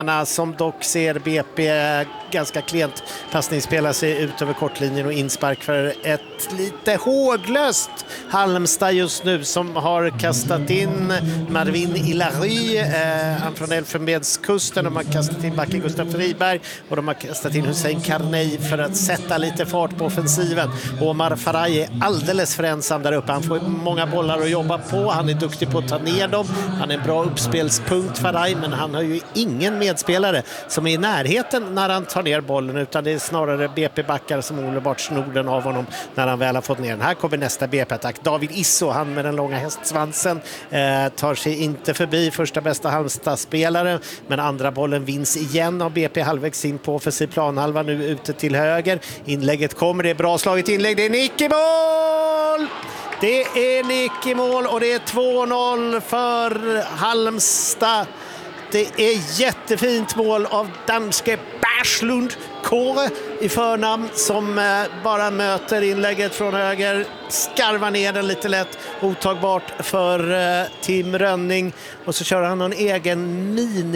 som dock ser BP ganska klent passning spela sig ut över kortlinjen och inspark för ett lite håglöst Halmstad just nu som har kastat in Marvin Ilary, han från Elfenbenskusten. De har kastat in backen Gustav Friberg och de har kastat in Hussein Karnej för att sätta lite fart på offensiven. Omar Faraj är alldeles för ensam där uppe. Han får många bollar att jobba på. Han är duktig på att ta ner dem. Han är en bra uppspelspunkt Faraj, men han har ju ingen medspelare som är i närheten när han tar ner bollen, utan det är snarare BP-backar som omedelbart snor den av honom när han väl har fått ner den. Här kommer nästa BP-attack. David Isso, han med den långa hästsvansen, tar sig inte förbi första bästa Halmstad-spelare, men andra bollen vinns igen av BP halvvägs in på offensiv planhalva, nu ute till höger. Inlägget kommer, det är bra slaget inlägg, det är nick i mål! Det är nick i mål och det är 2-0 för Halmstad. Det är jättefint mål av danske Berslund Kåre i förnamn som bara möter inlägget från höger, skarvar ner den lite lätt, otagbart för Tim Rönning, och så kör han någon egen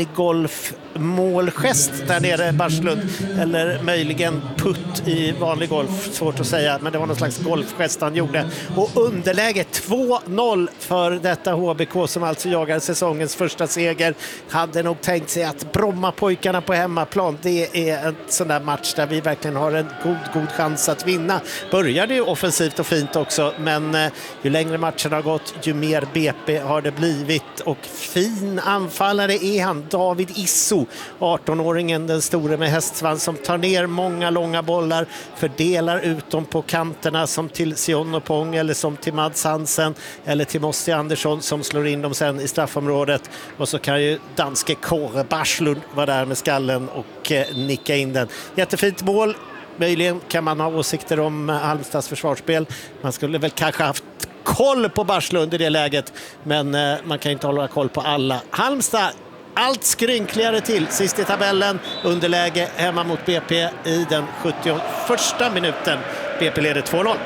minigolfmålgest där nere, Berslund, eller möjligen putt i vanlig golf, svårt att säga, men det var någon slags golfgest han gjorde. Och underläge 2-0 för detta HBK som alltså jagar säsongens första seger. Hade nog tänkt sig att Brommapojkarna på hemmaplan, det är en sån där match där vi verkligen har en god chans att vinna. Började ju offensivt och fint också, men ju längre matchen har gått, ju mer BP har det blivit. Och fin anfallare är han, David Isso, 18-åringen, den store med hästsvans, som tar ner många långa bollar, fördelar ut dem på kanterna som till Sion och Pong eller som till Mads Hansen eller till Mosti Andersson som slår in dem sen i straffområdet. Och så kan ju danske Kåre Berslund vara där med skallen och nicka in den. Jättefint mål. Möjligen kan man ha åsikter om Halmstads försvarsspel. Man skulle väl kanske haft koll på Berslund i det läget, men man kan inte hålla koll på alla. Halmstad allt skrynkligare till sist i tabellen, underläge hemma mot BP i den 71:a minuten. BP leder 2-0.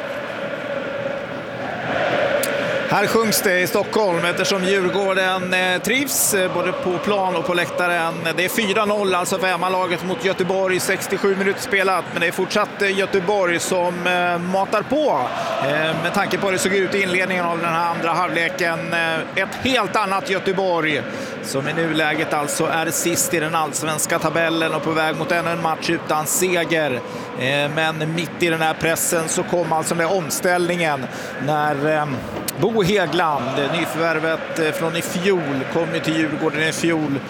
Här sjungs det i Stockholm eftersom Djurgården trivs både på plan och på läktaren. Det är 4-0 alltså för hemmalaget mot Göteborg, 67 minuter spelat, men det är fortsatt Göteborg som matar på med tanke på hur det såg ut i inledningen av den här andra halvleken. Ett helt annat Göteborg som i nuläget alltså är sist i den allsvenska tabellen och på väg mot ännu en match utan seger. Men mitt i den här pressen så kom alltså den omställningen när Bo Hegland, nyförvärvet från i fjol, kom ju till Djurgården i fjol,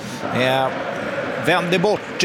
vände bort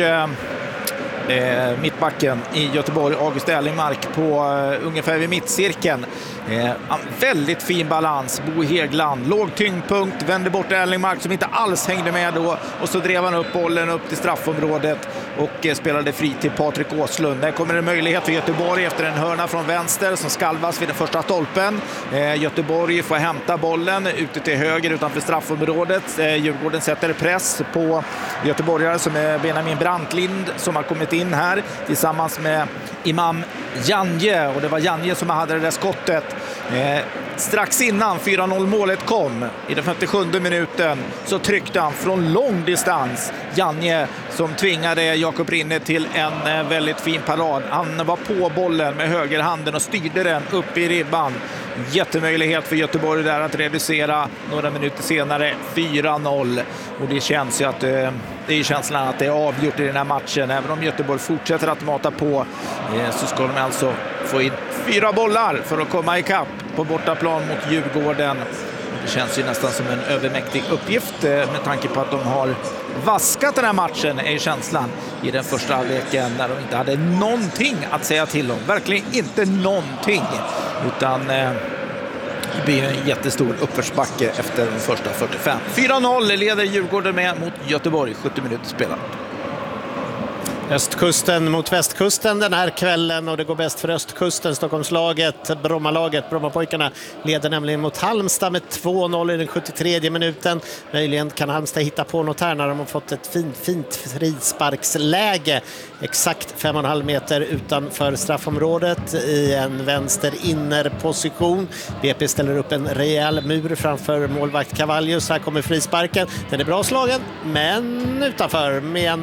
mittbacken i Göteborg, August Erlingmark, på ungefär vid mittcirkeln. Väldigt fin balans, Bo Hegland, låg tyngdpunkt, vände bort Erlingmark som inte alls hängde med då, och så drev han upp bollen upp till straffområdet och spelade fri till Patrik Åslund. Där kommer en möjlighet för Göteborg efter en hörna från vänster som skalvas vid den första stolpen. Göteborg får hämta bollen ute till höger utanför straffområdet. Djurgården sätter press på göteborgare som är Benjamin Brantlind som har kommit in här tillsammans med Imam Janje, och det var Janje som hade det där skottet. Strax innan 4-0 målet kom i den 57:e minuten så tryckte han från lång distans Janje som tvingade Jakob Rinne till en väldigt fin parad. Han var på bollen med högerhanden och styrde den upp i ribban. Jättemöjlighet för Göteborg där att reducera några minuter senare, 4-0, och det känns ju att det är känslan att det är avgjort i den här matchen. Även om Göteborg fortsätter att mata på så ska de alltså få in 4 bollar för att komma ikapp på bortaplan mot Djurgården. Det känns ju nästan som en övermäktig uppgift med tanke på att de har vaskat den här matchen, är känslan i den första halvleken när de inte hade någonting att säga till om. Verkligen inte någonting, utan det blir en jättestor uppförsbacke efter den första 45. 4-0 leder Djurgården med mot Göteborg, 70 minuter spelat. Östkusten mot västkusten den här kvällen och det går bäst för östkusten. Stockholmslaget, Brommapojkarna leder nämligen mot Halmstad med 2-0 i den 73:e minuten. Möjligen kan Halmstad hitta på något här när de har fått ett fint frisparksläge. Exakt 5,5 meter utanför straffområdet i en vänster innerposition. BP ställer upp en rejäl mur framför målvakt Cavallius. Här kommer frisparken. Den är bra slagen men utanför med en